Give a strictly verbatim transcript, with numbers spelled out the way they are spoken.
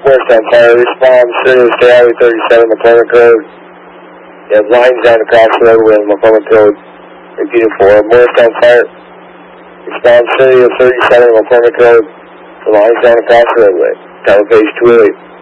Morristown Fire, respond, Sirius to Highway thirty-seven, McCormick Road. You have lines down across the roadway in McCormick Road. Repeat it for Morristown Fire. Respond, Sirius thirty-seven, McCormick Road. The lines down across the roadway. Tower page two oh eight.